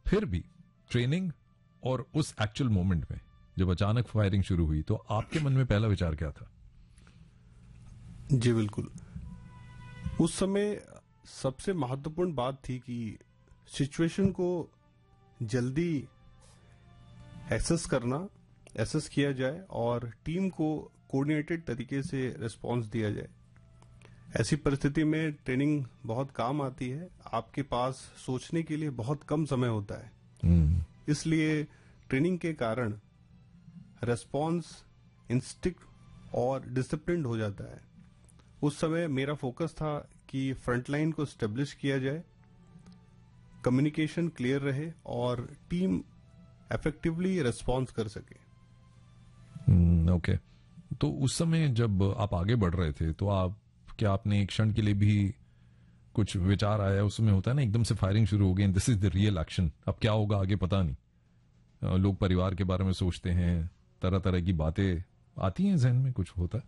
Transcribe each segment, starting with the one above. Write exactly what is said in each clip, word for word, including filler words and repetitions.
फिर भी ट्रेनिंग और उस एक्चुअल मोमेंट में जब अचानक फायरिंग शुरू हुई तो आपके मन में पहला विचार क्या था? जी बिल्कुल, उस समय सबसे महत्वपूर्ण बात थी कि सिचुएशन को जल्दी एसेस करना, एसेस किया जाए और टीम को कोऑर्डिनेटेड तरीके से रिस्पांस दिया जाए। ऐसी परिस्थिति में ट्रेनिंग बहुत काम आती है। आपके पास सोचने के लिए बहुत कम समय होता है, hmm. इसलिए ट्रेनिंग के कारण रिस्पांस इंस्टिंक्ट और डिसिप्लिन हो जाता है। उस समय मेरा फोकस था कि फ्रंटलाइन को स्टेब्लिश किया जाए, कम्युनिकेशन क्लियर रहे और टीम इफेक्टिवली रिस्पांस कर सके। Okay okay. तो उस समय जब आप आगे बढ़ रहे थे तो आप क्या आपने एक क्षण के लिए भी कुछ विचार आया? उसमें होता है ना, एकदम से फायरिंग शुरू हो गई, this is the real action, अब क्या होगा आगे पता नहीं। लोग परिवार के बारे में सोचते हैं, तरह तरह की बातें आती हैं जहन में, कुछ होता है?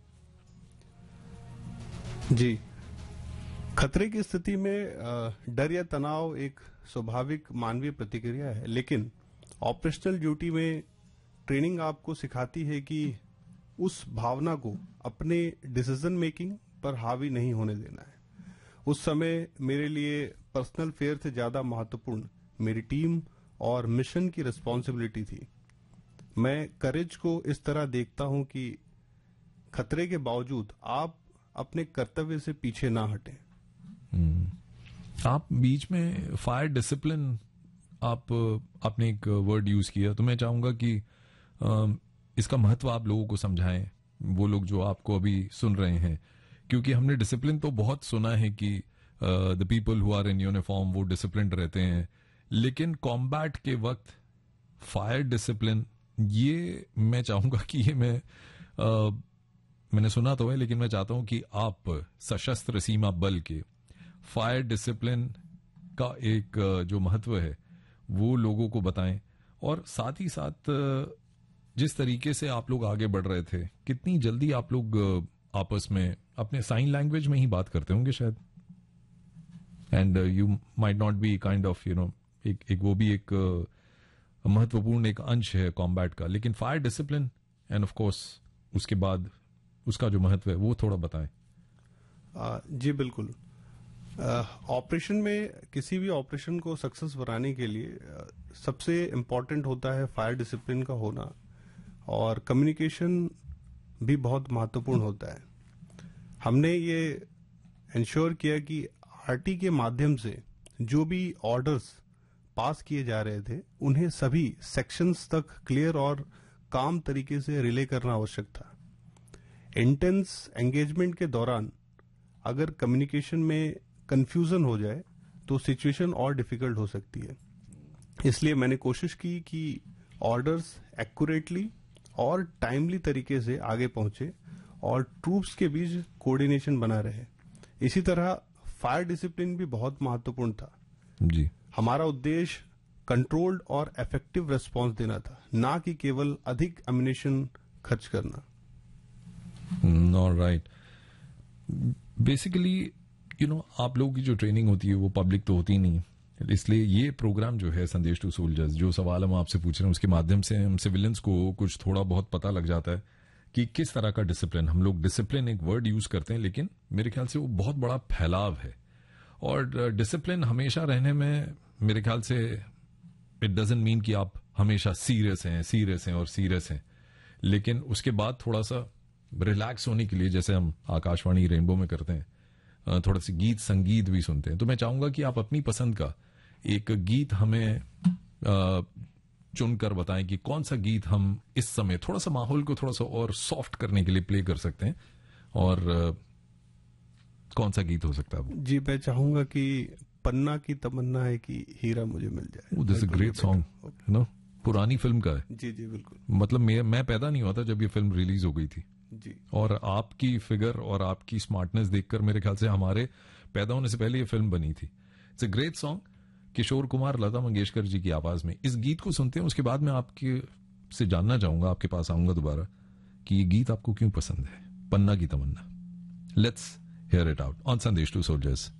जी, खतरे की स्थिति में डर या तनाव एक स्वाभाविक मानवीय प्रतिक्रिया है, लेकिन ऑपरेशनल ड्यूटी में ट्रेनिंग आपको सिखाती है कि उस भावना को अपने डिसीजन मेकिंग पर हावी नहीं होने देना है। उस समय मेरे लिए पर्सनल फेयर से ज्यादा महत्वपूर्ण मेरी टीम और मिशन की रिस्पॉन्सिबिलिटी थी। मैं करेज को इस तरह देखता हूं कि खतरे के बावजूद आप अपने कर्तव्य से पीछे ना हटें। hmm. आप बीच में फायर डिसिप्लिन आप आपने एक वर्ड यूज किया, तो मैं चाहूंगा कि आ, इसका महत्व आप लोगों को समझाएं, वो लोग जो आपको अभी सुन रहे हैं, क्योंकि हमने डिसिप्लिन तो बहुत सुना है कि the people who are in uniform वो डिसिप्लिन रहते हैं, लेकिन कॉम्बैट के वक्त फायर डिसिप्लिन, ये मैं चाहूंगा कि ये मैं आ, मैंने सुना तो है, लेकिन मैं चाहता हूं कि आप सशस्त्र सीमा बल के फायर डिसिप्लिन का एक जो महत्व है वो लोगों को बताएं, और साथ ही साथ जिस तरीके से आप लोग आगे बढ़ रहे थे, कितनी जल्दी आप लोग आपस में अपने साइन लैंग्वेज में ही बात करते होंगे शायद, and you might not be kind of you know एक, एक वो भी एक uh, महत्वपूर्ण एक अंश है कॉम्बैट का, लेकिन fire discipline end of course उसके बाद उसका जो महत्व है वो थोड़ा बताएं। uh, जी बिल्कुल, ऑपरेशन uh, में किसी भी ऑपरेशन को सक्सेस बनाने के लिए uh, सबसे इम्पोर्टेंट होता है फायर डिसिप्लिन का होना, और कम्युनिकेशन भी बहुत महत्वपूर्ण होता है। हमने ये इंश्योर किया कि आरटी के माध्यम से जो भी ऑर्डर्स पास किए जा रहे थे उन्हें सभी सेक्शंस तक क्लियर और काम तरीके से रिले करना आवश्यक था। इंटेंस एंगेजमेंट के दौरान अगर कम्युनिकेशन में कंफ्यूजन हो जाए तो सिचुएशन और डिफिकल्ट हो सकती है। इसलिए मैंने कोशिश की कि ऑर्डर्स एक्यूरेटली और टाइमली तरीके से आगे पहुंचे और ट्रूप्स के बीच कोऑर्डिनेशन बना रहे। इसी तरह फायर डिसिप्लिन भी बहुत महत्वपूर्ण था जी। हमारा उद्देश्य कंट्रोल्ड और इफेक्टिव रिस्पांस देना था, ना कि केवल अधिक एम्युनिशन खर्च करना। ऑलराइट, बेसिकली यू नो आप लोगों की जो ट्रेनिंग होती है वो पब्लिक तो होती नहीं, इसलिए ये प्रोग्राम जो है संदेश टू सोल्जर्स, जो सवाल हम आपसे पूछ रहे हैं उसके माध्यम से हम सिविलियंस को कुछ थोड़ा बहुत पता लग जाता है कि किस तरह का डिसिप्लिन, हम लोग डिसिप्लिन एक वर्ड यूज करते हैं, लेकिन मेरे ख्याल से वो बहुत बड़ा फैलाव है। और डिसिप्लिन हमेशा रहने में मेरे ख्याल से इट डजंट मीन कि आप हमेशा सीरियस हैं सीरियस हैं और सीरियस हैं, लेकिन उसके बाद थोड़ा सा रिलैक्स होने के लिए, जैसे हम आकाशवाणी रेनबो में करते हैं, थोड़ा सी गीत संगीत भी सुनते हैं, तो मैं चाहूंगा कि आप अपनी पसंद का एक गीत हमें चुनकर बताएं कि कौन सा गीत हम इस समय थोड़ा सा माहौल को थोड़ा सा और सॉफ्ट करने के लिए प्ले कर सकते हैं, और कौन सा गीत हो सकता है वो? जी, मैं चाहूंगा कि पन्ना की तमन्ना है कि हीरा मुझे मिल जाए। This is great song, you know, पुरानी फिल्म का है। जी जी बिल्कुल, मतलब मैं मैं पैदा नहीं हुआ था जब ये फिल्म रिलीज हो गई थी जी, और आपकी फिगर और आपकी स्मार्टनेस देखकर मेरे ख्याल से हमारे पैदा होने से पहले ये फिल्म बनी थी। It's a great song, Kishore Kumar, Lata Mangeshkar ji की आवाज में। इस गीत को सुनते हैं, उसके बाद मैं आपके से जानना चाहूंगा, आपके पास आऊंगा दोबारा, कि ये गीत आपको क्यों पसंद है, पन्ना की तमन्ना। Let's hear it out on संदेश टू सोल्जर्स।